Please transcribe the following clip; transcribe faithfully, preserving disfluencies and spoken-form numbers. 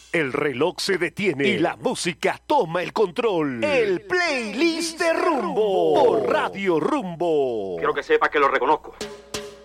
El reloj se detiene y la música toma el control. El playlist de Rumbo por Radio Rumbo. Quiero que sepa que lo reconozco.